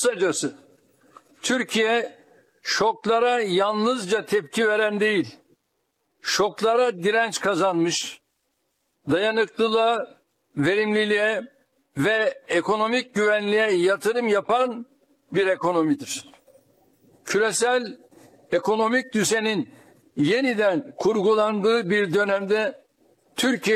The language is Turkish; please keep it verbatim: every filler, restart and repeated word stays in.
Kısacası Türkiye şoklara yalnızca tepki veren değil, şoklara direnç kazanmış, dayanıklılığa, verimliliğe ve ekonomik güvenliğe yatırım yapan bir ekonomidir. Küresel ekonomik düzenin yeniden kurgulandığı bir dönemde Türkiye